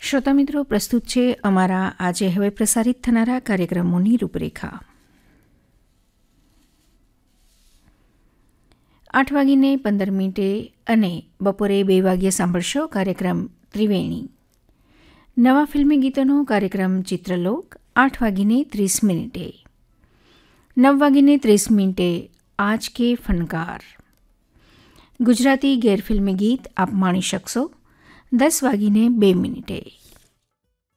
શ્રોતા મિત્રો, પ્રસ્તુત છે અમારા આજે હવે પ્રસારિત થનારા કાર્યક્રમોની રૂપરેખા. 8:15 અને બપોરે 2 વાગ્યે સાંભળશો કાર્યક્રમ ત્રિવેણી. નવા ફિલ્મી ગીતોનો કાર્યક્રમ ચિત્રલોક 8:30. 9:30 આજ કે ફનકાર. ગુજરાતી ગેરફિલ્મી ગીત આપ માણી શકશો 10:02.